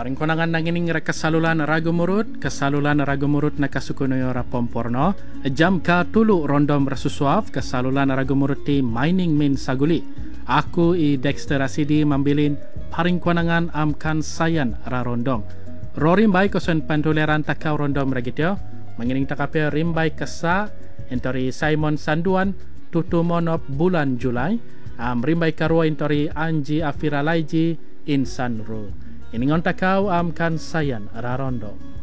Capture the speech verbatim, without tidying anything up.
Paring konangan nangining ra kasalulan ragu murut, kasalulan ragu murut na kasukunoyo ra pomporno, jam ka tulu rondom rasusuaf, kasalulan ragu murut ti mining min saguli. Aku i Dexter Asidi mambilin paring konangan amkan sayan ra rondom. Rorim bay kosen pantuleran takau rondom ragityo, mangining takape rimbay kasa, entori Simon Sanduan, tutu monop bulan Julai, am rimbay karua entori Anji Afiralaiji insan ru. Iningon takau am kan sayan rarondo.